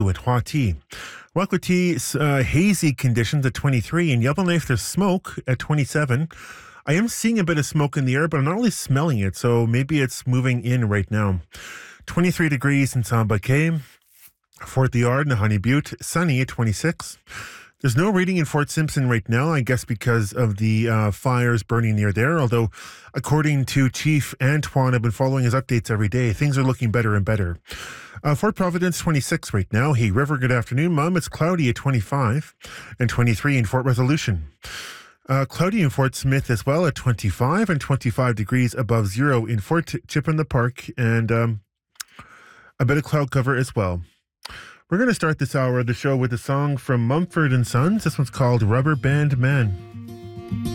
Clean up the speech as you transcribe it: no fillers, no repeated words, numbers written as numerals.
at Huati. Wakwati, hazy conditions at 23. In Yellowknife, there's smoke at 27. I am seeing a bit of smoke in the air, but I'm not really smelling it, so maybe it's moving in right now. 23 degrees in Sambake, Fort Liard and Honey Butte, sunny at 26. There's no reading in Fort Simpson right now, I guess because of the fires burning near there, although according to Chief Antoine, I've been following his updates every day, things are looking better and better. Fort Providence, 26 right now. Hey, River, good afternoon, Mom. It's cloudy at 25 and 23 in Fort Resolution. Cloudy in Fort Smith as well at 25 and 25 degrees above zero in Fort Chip in the Park, and a bit of cloud cover as well. We're going to start this hour of the show with a song from Mumford & Sons. This one's called Rubber Band Man.